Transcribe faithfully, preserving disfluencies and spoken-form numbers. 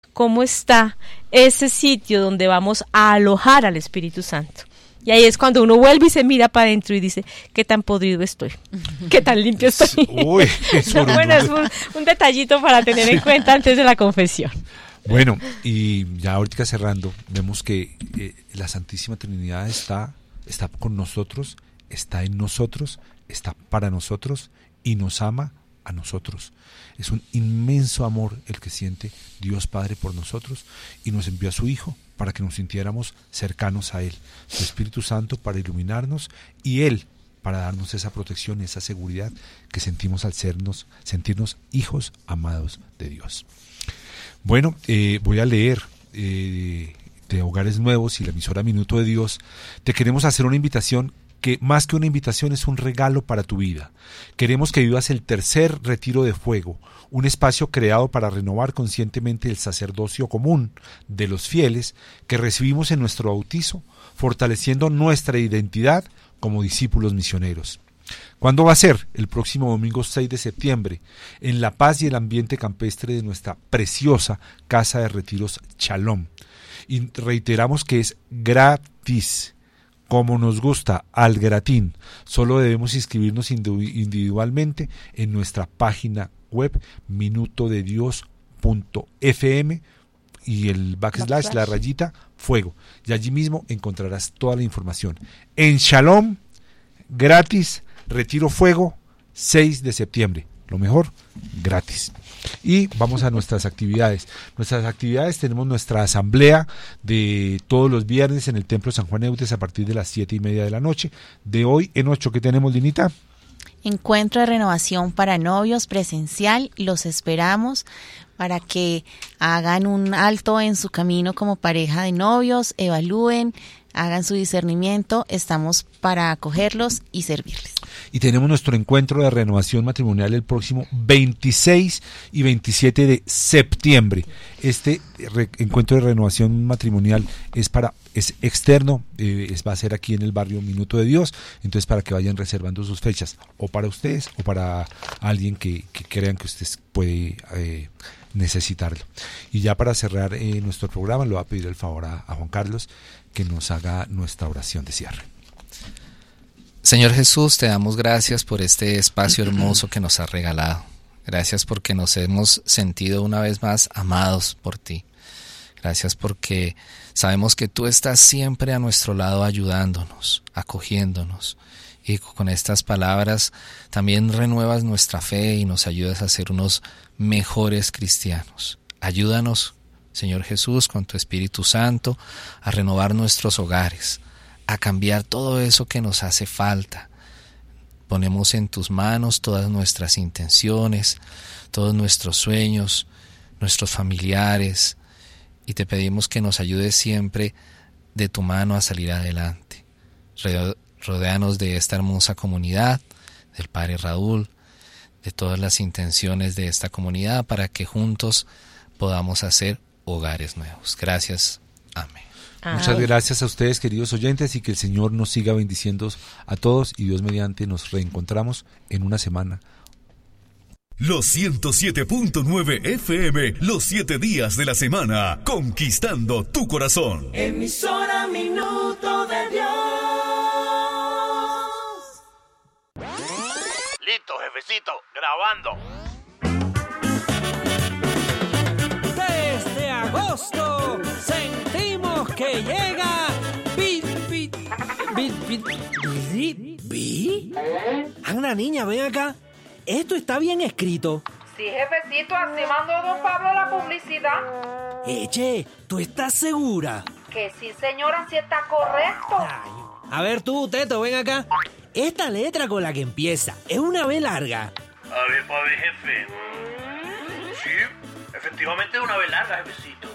cómo está ese sitio donde vamos a alojar al Espíritu Santo. Y ahí es cuando uno vuelve y se mira para adentro y dice, ¿qué tan podrido estoy? ¿Qué tan limpio estoy? Uy, no, bueno, es un, un detallito para tener en cuenta antes de la confesión. Bueno, y ya ahorita cerrando, vemos que eh, la Santísima Trinidad está, está con nosotros, está en nosotros, está para nosotros y nos ama a nosotros. Es un inmenso amor el que siente Dios Padre por nosotros y nos envió a su Hijo para que nos sintiéramos cercanos a Él, su Espíritu Santo para iluminarnos y Él para darnos esa protección y esa seguridad que sentimos al sernos, sentirnos hijos amados de Dios. Bueno, eh, voy a leer eh, de Hogares Nuevos y la emisora Minuto de Dios. Te queremos hacer una invitación que más que una invitación es un regalo para tu vida. Queremos que vivas el tercer retiro de fuego, un espacio creado para renovar conscientemente el sacerdocio común de los fieles que recibimos en nuestro bautizo, fortaleciendo nuestra identidad como discípulos misioneros. ¿Cuándo va a ser? El próximo domingo seis de septiembre, en la paz y el ambiente campestre de nuestra preciosa Casa de Retiros Shalom. Y reiteramos que es gratis. Como nos gusta, al gratín. Solo debemos inscribirnos individualmente en nuestra página web minuto de dios punto f m y el backslash, backslash, la rayita, fuego. Y allí mismo encontrarás toda la información. En Shalom, gratis, retiro fuego, seis de septiembre. Lo mejor, gratis. Y vamos a nuestras actividades. Nuestras actividades, tenemos nuestra asamblea de todos los viernes en el Templo San Juan Eutes a partir de las siete y media de la noche. De hoy en ocho, ¿qué tenemos, Linita? Encuentro de renovación para novios presencial. Los esperamos para que hagan un alto en su camino como pareja de novios, evalúen, hagan su discernimiento. Estamos para acogerlos y servirles. Y tenemos nuestro encuentro de renovación matrimonial el próximo veintiséis y veintisiete de septiembre. Este re- encuentro de renovación matrimonial es para es externo, eh, es, va a ser aquí en el barrio Minuto de Dios, entonces para que vayan reservando sus fechas, o para ustedes o para alguien que, que crean que ustedes puede eh, necesitarlo. Y ya para cerrar eh, nuestro programa, le voy a pedir el favor a, a Juan Carlos que nos haga nuestra oración de cierre. Señor Jesús, te damos gracias por este espacio hermoso que nos has regalado. Gracias porque nos hemos sentido una vez más amados por ti. Gracias porque sabemos que tú estás siempre a nuestro lado ayudándonos, acogiéndonos. Y con estas palabras también renuevas nuestra fe y nos ayudas a ser unos mejores cristianos. Ayúdanos, Señor Jesús, con tu Espíritu Santo, a renovar nuestros hogares, a cambiar todo eso que nos hace falta. Ponemos en tus manos todas nuestras intenciones, todos nuestros sueños, nuestros familiares, y te pedimos que nos ayudes siempre de tu mano a salir adelante. Rodéanos de esta hermosa comunidad, del Padre Raúl, de todas las intenciones de esta comunidad, para que juntos podamos hacer hogares nuevos. Gracias. Amén. Ay. Muchas gracias a ustedes, queridos oyentes, y que el Señor nos siga bendiciendo a todos, y Dios mediante nos reencontramos en una semana. Los ciento siete punto nueve F M, los siete días de la semana, conquistando tu corazón. Emisora Minuto de Dios. Listo, jefecito, grabando. Desde agosto sentimos que llega Bit Bit Bit Bit Bit Bit. Anda, niña, ven acá. Esto está bien escrito. Sí, jefecito, así mandó don Pablo la publicidad. Eche, ¿tú estás segura? Que sí, señora, sí está correcto. Ay, a ver tú, Teto, ven acá. Esta letra con la que empieza es una B larga. A ver, pa' ver, jefe. Sí, efectivamente es una B larga, jefecito.